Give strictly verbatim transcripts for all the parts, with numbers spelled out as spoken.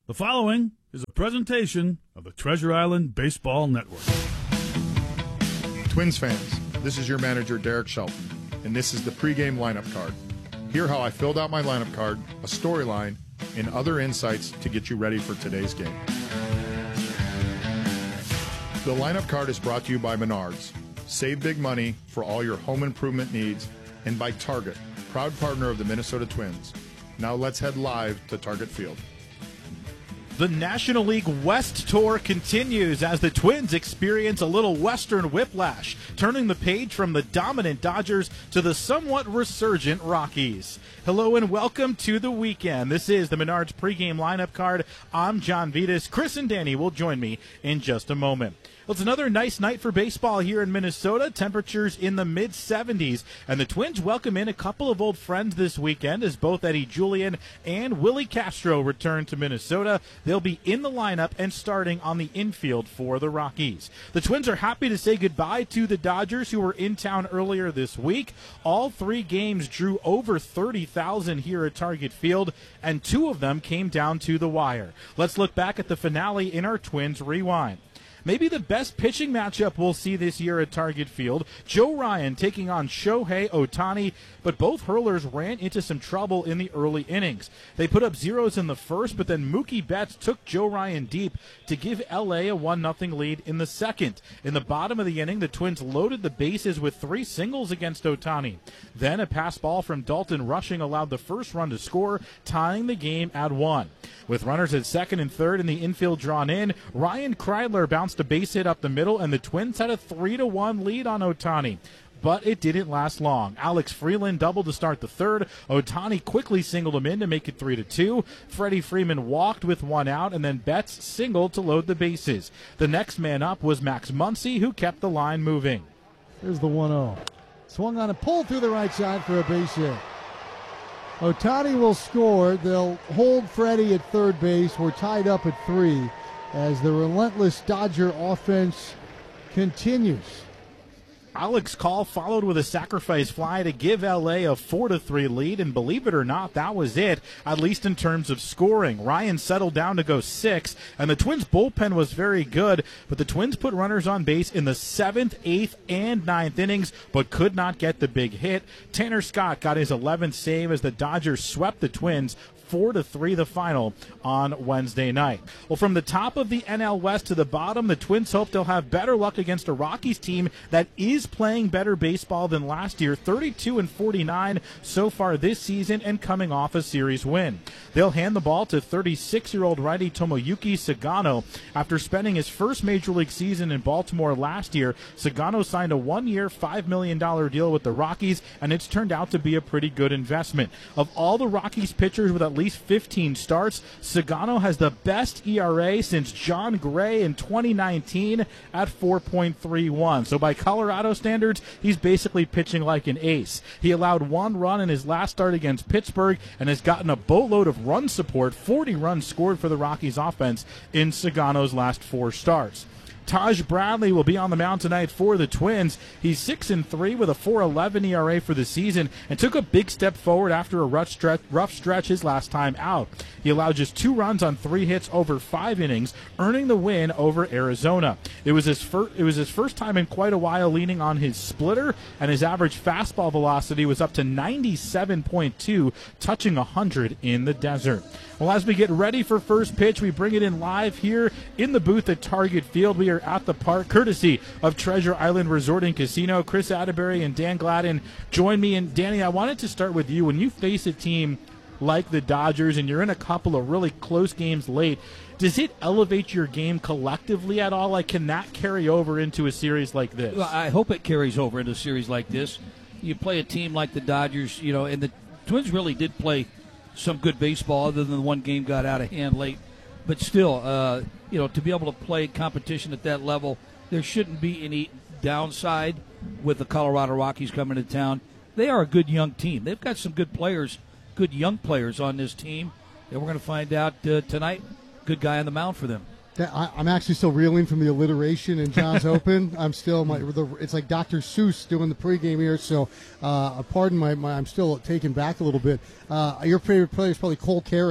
The following is a presentation of the Treasure Island Baseball Network. Twins fans, this is your manager, Derek Shelton, and this is the pregame lineup card. Hear how I filled out my lineup card, a storyline, and other insights to get you ready for today's game. The lineup card is brought to you by Menards. Save big money for all your home improvement needs, and by Target, proud partner of the Minnesota Twins. Now let's head live to Target Field. The National League West Tour continues as the Twins experience a little Western whiplash, turning the page from the dominant Dodgers to the somewhat resurgent Rockies. Hello and welcome to the weekend. This is the Menards pregame lineup card. I'm John Vitas. Chris and Danny will join me in just a moment. Well, it's another nice night for baseball here in Minnesota. Temperatures in the mid seventies, and the Twins welcome in a couple of old friends this weekend as both Eddie Julien and Willie Castro return to Minnesota. They'll be in the lineup and starting on the infield for the Rockies. The Twins are happy to say goodbye to the Dodgers, who were in town earlier this week. All three games drew over thirty thousand here at Target Field, and two of them came down to the wire. Let's look back at the finale in our Twins Rewind. Maybe the best pitching matchup we'll see this year at Target Field. Joe Ryan taking on Shohei Ohtani, but both hurlers ran into some trouble in the early innings. They put up zeros in the first, but then Mookie Betts took Joe Ryan deep to give L A a one nothing lead in the second. In the bottom of the inning, the Twins loaded the bases with three singles against Ohtani. Then a pass ball from Dalton Rushing allowed the first run to score, tying the game at one. With runners at second and third and the infield drawn in, Ryan Kreidler bounced a base hit up the middle, and the Twins had a three to one lead on Ohtani. But it didn't last long. Alex Freeland doubled to start the third. Ohtani quickly singled him in to make it three to two. Freddie Freeman walked with one out, and then Betts singled to load the bases. The next man up was Max Muncy, who kept the line moving. Here's the one oh. Swung on and pulled through the right side for a base hit. Ohtani will score. They'll hold Freddie at third base. We're tied up at three as the relentless Dodger offense continues. Alex Call followed with a sacrifice fly to give L A a four to three lead, and believe it or not, that was it, at least in terms of scoring. Ryan settled down to go six, and the Twins' bullpen was very good, but the Twins put runners on base in the seventh, eighth, and ninth innings, but could not get the big hit. Tanner Scott got his eleventh save as the Dodgers swept the Twins four to three the final on Wednesday night. Well, from the top of the N L West to the bottom, the Twins hope they'll have better luck against a Rockies team that is playing better baseball than last year, thirty-two and forty-nine so far this season and coming off a series win. They'll hand the ball to thirty-six-year-old righty Tomoyuki Sagano. After spending his first Major League season in Baltimore last year, Sagano signed a one-year, five million dollars deal with the Rockies, and it's turned out to be a pretty good investment. Of all the Rockies pitchers with at least fifteen starts, Sagano has the best E R A since John Gray in twenty nineteen at four point three one. So by Colorado standards, he's basically pitching like an ace. He allowed one run in his last start against Pittsburgh and has gotten a boatload of run support, forty runs scored for the Rockies offense in Sagano's last four starts. Taj Bradley will be on the mound tonight for the Twins. He's six and three with a four eleven E R A for the season and took a big step forward after a rough stretch, rough stretch his last time out. He allowed just two runs on three hits over five innings, earning the win over Arizona. It was his first, it was his first time in quite a while leaning on his splitter, and his average fastball velocity was up to ninety-seven point two, touching one hundred in the desert. Well, as we get ready for first pitch, we bring it in live here in the booth at Target Field. We are at the park, courtesy of Treasure Island Resort and Casino. Chris Atterbury and Dan Gladden join me. And Danny, I wanted to start with you. When you face a team like the Dodgers and you're in a couple of really close games late, does it elevate your game collectively at all? Like, can that carry over into a series like this? Well, I hope it carries over into a series like this. You play a team like the Dodgers, you know, and the Twins really did play some good baseball, other than the one game got out of hand late. But still, uh, you know, to be able to play competition at that level, there shouldn't be any downside with the Colorado Rockies coming to town. They are a good young team. They've got some good players, good young players on this team, and we're going to find out uh, tonight. Good guy on the mound for them. I, I'm actually still reeling from the alliteration in John's Open. I'm still my. The, it's like Doctor Seuss doing the pregame here. So, uh, pardon my, my. I'm still taken back a little bit. Uh, your favorite player is probably Cole Carrick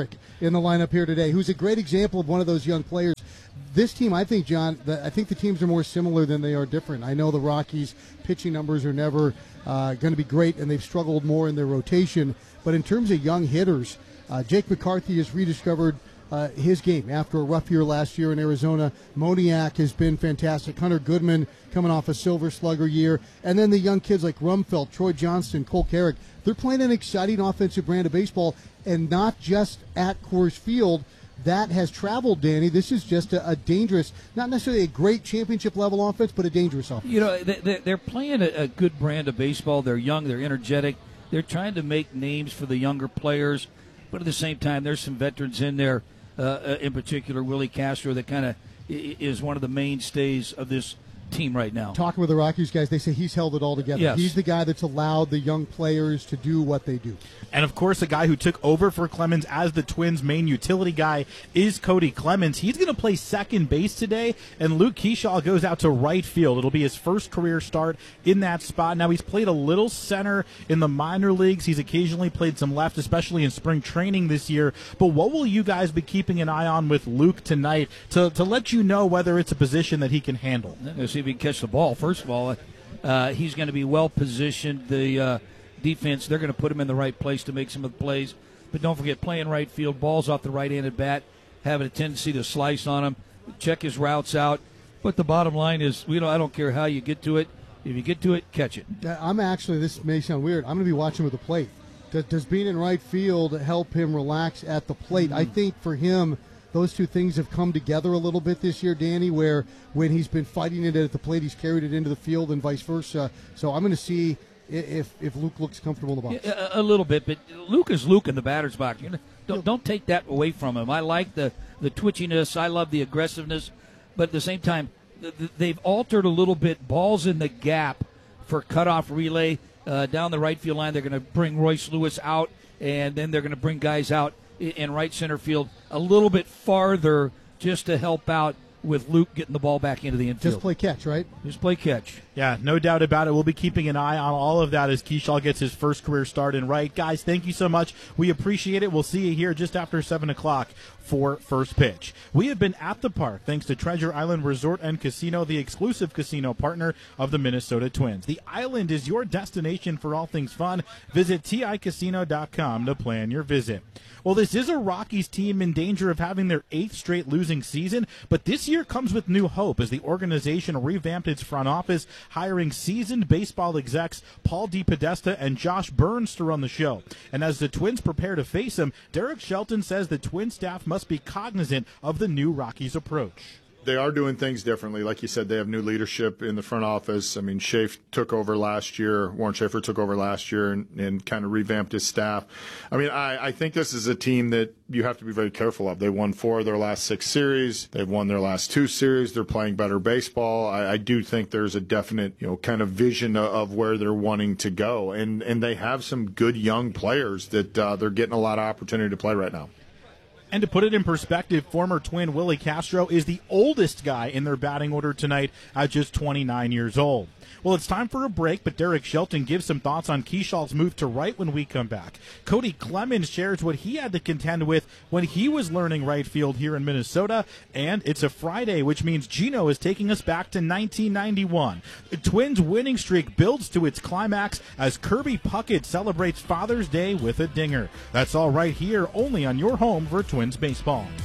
in the lineup here today, who's a great example of one of those young players. This team, I think, John, the, I think the teams are more similar than they are different. I know the Rockies' pitching numbers are never uh, going to be great, and they've struggled more in their rotation. But in terms of young hitters, uh, Jake McCarthy has rediscovered uh, his game after a rough year last year in Arizona. Moniak has been fantastic. Hunter Goodman coming off a Silver Slugger year. And then the young kids like Rumfeld, Troy Johnston, Cole Carrick, they're playing an exciting offensive brand of baseball, and not just at Coors Field. That has traveled, Danny. This is just a, a dangerous, not necessarily a great championship-level offense, but a dangerous offense. You know, they, they're playing a, a good brand of baseball. They're young. They're energetic. They're trying to make names for the younger players. But at the same time, there's some veterans in there, uh, in particular Willie Castro, that kind of is one of the mainstays of this team right now. Talking with the Rockies guys, they say he's held it all together. Yes. He's the guy that's allowed the young players to do what they do. And, of course, the guy who took over for Clemens as the Twins' main utility guy is Cody Clemens. He's going to play second base today, and Luke Keyshaw goes out to right field. It'll be his first career start in that spot. Now, he's played a little center in the minor leagues. He's occasionally played some left, especially in spring training this year. But what will you guys be keeping an eye on with Luke tonight to, to let you know whether it's a position that he can handle? Let's see if he can catch the ball. First of all, uh, he's going to be well positioned. The uh, defense, they're going to put him in the right place to make some of the plays. But don't forget, playing right field, balls off the right-handed bat, having a tendency to slice on him, check his routes out. But the bottom line is, we don't, I don't care how you get to it. If you get to it, catch it. I'm actually, this may sound weird, I'm going to be watching with the plate. Does, does being in right field help him relax at the plate? Mm-hmm. I think for him, those two things have come together a little bit this year, Danny, where when he's been fighting it at the plate, he's carried it into the field and vice versa. So I'm going to see if if Luke looks comfortable in the box. Yeah, a, a little bit, but Luke is Luke in the batter's box. You know, don't, don't take that away from him. I like the, the twitchiness. I love the aggressiveness. But at the same time, they've altered a little bit. Balls in the gap for cutoff relay uh, down the right field line. They're going to bring Royce Lewis out, and then they're going to bring guys out in right center field a little bit farther just to help out with Luke getting the ball back into the infield. Just play catch, right? Just play catch. Yeah, no doubt about it. We'll be keeping an eye on all of that as Keyshaw gets his first career start in right. Guys, thank you so much. We appreciate it. We'll see you here just after seven o'clock for First Pitch. We have been at the park thanks to Treasure Island Resort and Casino, the exclusive casino partner of the Minnesota Twins. The island is your destination for all things fun. Visit T I casino dot com to plan your visit. Well, this is a Rockies team in danger of having their eighth straight losing season, but this year comes with new hope as the organization revamped its front office, hiring seasoned baseball execs Paul DePodesta and Josh Burns to run the show. And as the Twins prepare to face him, Derek Shelton says the Twin staff must be cognizant of the new Rockies approach. They are doing things differently. Like you said, they have new leadership in the front office. I mean, Schaefer took over last year. Warren Schaefer took over last year and, and kind of revamped his staff. I mean, I, I think this is a team that you have to be very careful of. They won four of their last six series. They've won their last two series. They're playing better baseball. I, I do think there's a definite, you know, kind of vision of, of where they're wanting to go. And, and they have some good young players that uh, they're getting a lot of opportunity to play right now. And to put it in perspective, former Twin Willie Castro is the oldest guy in their batting order tonight at just twenty-nine years old. Well, it's time for a break, but Derek Shelton gives some thoughts on Keyshaw's move to right when we come back. Cody Clemens shares what he had to contend with when he was learning right field here in Minnesota. And it's a Friday, which means Gino is taking us back to nineteen ninety-one. The Twins' winning streak builds to its climax as Kirby Puckett celebrates Father's Day with a dinger. That's all right here, only on your home for Twins baseball.